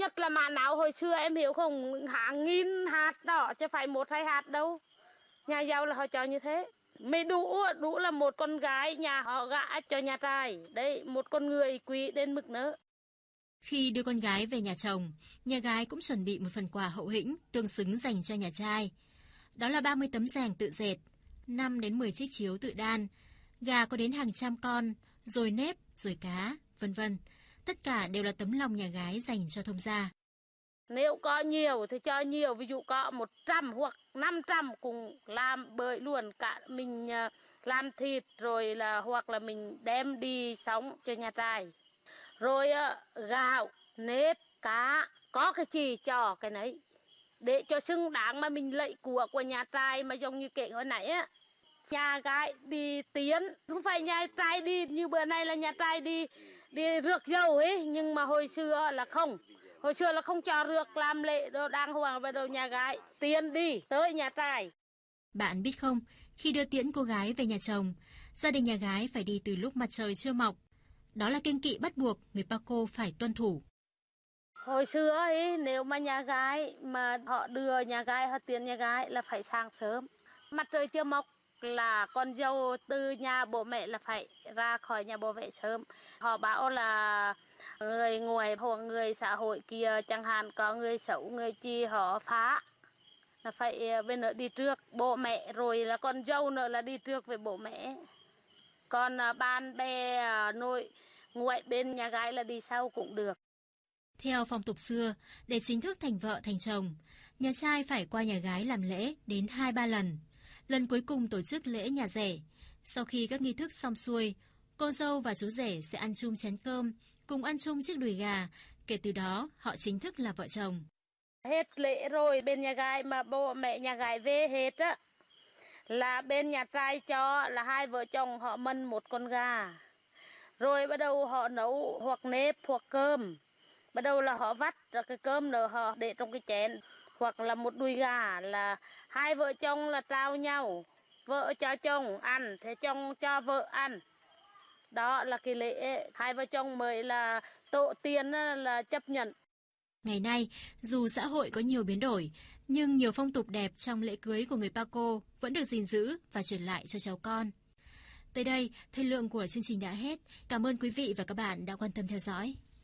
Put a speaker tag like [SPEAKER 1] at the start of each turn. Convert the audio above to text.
[SPEAKER 1] nhất là mạ não hồi xưa em hiểu không, hàng nghìn hạt đó chứ phải 1-2 hạt đâu. Nhà giàu là họ cho như thế. Mới đủ là một con gái nhà họ gả cho nhà trai. Đấy, một con người quý đến mực nữa.
[SPEAKER 2] Khi đưa con gái về nhà chồng, nhà gái cũng chuẩn bị một phần quà hậu hĩnh tương xứng dành cho nhà trai. Đó là 30 tấm giàng tự dệt, 5 đến 10 chiếc chiếu tự đan, gà có đến hàng trăm con, rồi nếp, rồi cá, vân vân. Tất cả đều là tấm lòng nhà gái dành cho thông gia.
[SPEAKER 1] Nếu có nhiều thì cho nhiều, ví dụ có 100 hoặc 500 cùng làm bơi luôn, cả mình làm thịt rồi là hoặc là mình đem đi sống cho nhà trai. Rồi gạo, nếp, cá, có cái gì cho cái nấy. Để cho xứng đáng mà mình lấy của nhà trai mà giống như kể hồi nãy á. Nhà gái đi tiến, không phải nhà trai đi như bữa nay là nhà trai đi rước dâu ấy, nhưng mà hồi xưa là không. Hồi xưa là không cho rước làm lễ đồ đàng hoàng, bắt đầu nhà gái tiến đi tới nhà trai.
[SPEAKER 2] Bạn biết không, khi đưa tiễn cô gái về nhà chồng, gia đình nhà gái phải đi từ lúc mặt trời chưa mọc. Đó là kiêng kỵ bắt buộc người Paco phải tuân thủ.
[SPEAKER 1] Hồi xưa ấy, nếu mà nhà gái mà họ đưa nhà gái, họ tiễn nhà gái là phải sáng sớm. Mặt trời chưa mọc là con dâu từ nhà bố mẹ là phải ra khỏi nhà bố mẹ sớm. Họ bảo là người ngoài hoặc người xã hội kia chẳng hạn, có người xấu người chi họ phá là phải bên nữa đi trước bố mẹ, rồi là con dâu nữa là đi trước với bố mẹ. Còn bạn bè nội ngoại bên nhà gái là đi sau cũng được.
[SPEAKER 2] Theo phong tục xưa, để chính thức thành vợ thành chồng, nhà trai phải qua nhà gái làm lễ đến 2-3 lần. Lần cuối cùng tổ chức lễ nhà rể. Sau khi các nghi thức xong xuôi, cô dâu và chú rể sẽ ăn chung chén cơm, cùng ăn chung chiếc đùi gà. Kể từ đó, họ chính thức là vợ chồng.
[SPEAKER 1] Hết lễ rồi, bên nhà gái mà bố mẹ nhà gái về hết á, là bên nhà trai cho là hai vợ chồng họ mân một con gà. Rồi bắt đầu họ nấu hoặc nếp hoặc cơm. Bắt đầu là họ vắt rồi cái cơm nữa họ để trong cái chén. Hoặc là một đùi gà là hai vợ chồng là trao nhau. Vợ cho chồng ăn, thế chồng cho vợ ăn. Đó là cái lễ hai vợ chồng mới là tổ tiên là chấp nhận.
[SPEAKER 2] Ngày nay, dù xã hội có nhiều biến đổi, nhưng nhiều phong tục đẹp trong lễ cưới của người Paco vẫn được gìn giữ và truyền lại cho cháu con. Tới đây, thời lượng của chương trình đã hết. Cảm ơn quý vị và các bạn đã quan tâm theo dõi.